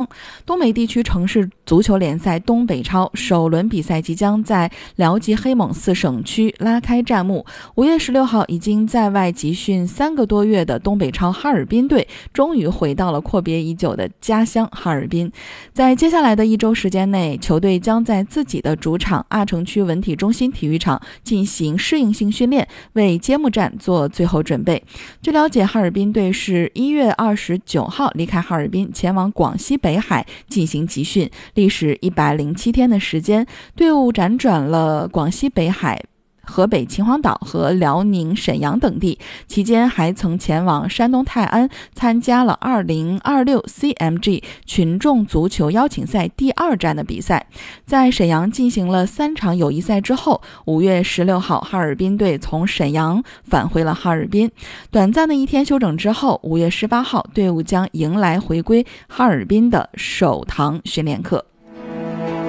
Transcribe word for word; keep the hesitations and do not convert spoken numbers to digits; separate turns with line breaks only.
东北地区城市足球联赛东北超首轮比赛即将在辽吉黑蒙四省区拉开战幕。五月十六号，已经在外集训三个多月的东北超哈尔滨队终于回到了阔别已久的家乡哈尔滨。在接下来的一周时间内，球队将在自己的主场阿城区文体中心体育场进行适应性训练，为揭幕战做最后准备。据了解，哈尔滨队是一月二十九号离开哈尔滨，前往广西北海进行集训，历时一百零七天的时间，队伍辗转了广西北海、河北秦皇岛和辽宁沈阳等地，期间还曾前往山东泰安参加了二零二六 C M G 群众足球邀请赛第二站的比赛。在沈阳进行了三场友谊赛之后，五月十六号，哈尔滨队从沈阳返回了哈尔滨。短暂的一天休整之后，五月十八号，队伍将迎来回归哈尔滨的首堂训练课。